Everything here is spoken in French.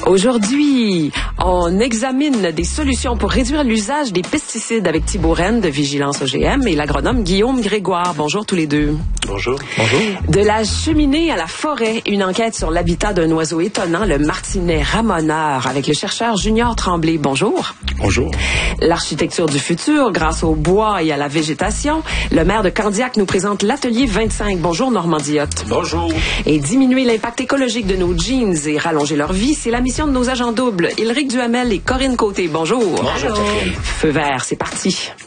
Aujourd'hui, on examine des solutions pour réduire l'usage des pesticides avec Thibault Rennes de Vigilance OGM et l'agronome Guillaume Grégoire. Bonjour tous les deux. Bonjour. Bonjour. De la cheminée à la forêt, une enquête sur l'habitat d'un oiseau étonnant, le martinet ramoneur, avec le chercheur Junior Tremblay. Bonjour. Bonjour. L'architecture du futur, grâce au bois et à la végétation. Le maire de Candiac nous présente l'atelier 25. Bonjour Normand Diotte. Bonjour. Et diminuer l'impact écologique de nos jeans et rallonger leur vie, c'est la mission de nos agents doubles, Ylric Duhamel et Corinne Côté. Bonjour. Bonjour. Feu vert, c'est parti.